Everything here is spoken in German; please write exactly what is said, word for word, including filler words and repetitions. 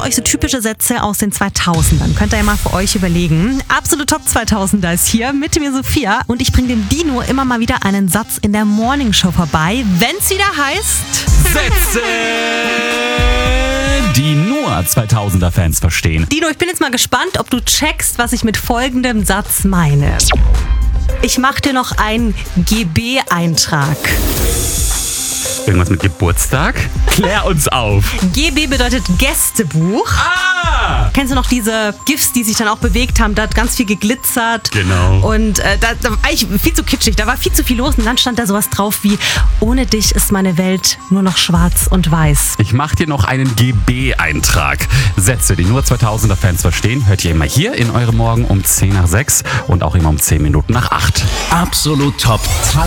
euch so typische Sätze aus den zweitausendern. Könnt ihr ja mal für euch überlegen. Absolut Top zweitausender ist hier mit mir Sophia und ich bringe dem Dino immer mal wieder einen Satz in der Morningshow vorbei, wenn's wieder heißt... Sätze, die nur zweitausender-Fans verstehen. Dino, ich bin jetzt mal gespannt, ob du checkst, was ich mit folgendem Satz meine. Ich mach dir noch einen G B-Eintrag. Irgendwas mit Geburtstag? Klär uns auf. G B bedeutet Gästebuch. Ah! Kennst du noch diese GIFs, die sich dann auch bewegt haben? Da hat ganz viel geglitzert. Genau. Und äh, da, da war eigentlich viel zu kitschig. Da war viel zu viel los. Und dann stand da sowas drauf wie: Ohne dich ist meine Welt nur noch schwarz und weiß. Ich mach dir noch einen G B-Eintrag. Sätze, die nur zweitausender-Fans verstehen, hört ihr immer hier in eurem Morgen um zehn nach sechs und auch immer um zehn Minuten nach acht. Absolut top.